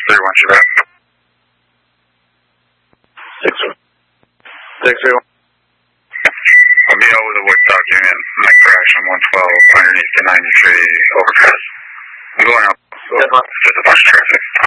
631, you bet. 631. I'll be over the Woodstock Union. Night crash on 112 underneath the 93 overpass. I'm going up. Just a bunch of traffic.